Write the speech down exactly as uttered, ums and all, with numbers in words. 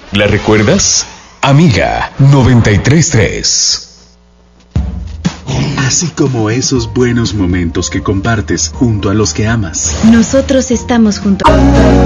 ¿La recuerdas? Amiga noventa y tres punto tres. Así como esos buenos momentos que compartes junto a los que amas. Nosotros estamos juntos.